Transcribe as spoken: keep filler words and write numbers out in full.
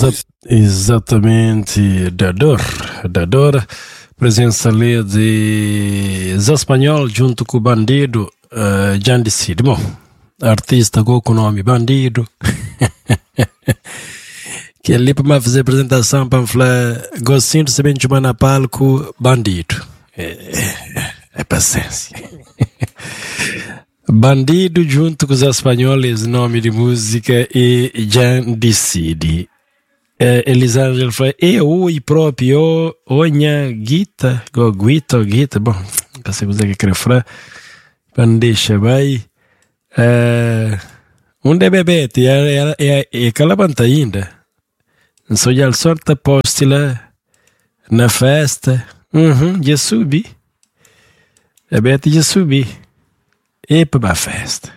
Exa exatamente, Dador, Dador, presença ali de Zé Espanhol junto com o Bandido, uh, Jan Decide, bom, artista com o nome Bandido, que é ali para me fazer apresentação para falar, gostinho de se bem chamar na palco, Bandido, é, é, é paciência. Bandido junto com os espanhóis, nome de música e Jan Decide. É, Elisângela falou, eu e próprio, onha guita, go guita, guita, bom, não sei o que quer falar, para deixar vai. É, onde é bebê, é, é, é calabanta ainda. Não sou já sorte poste lá na festa, uhum, já subi. É bebê, já subi. E para a festa.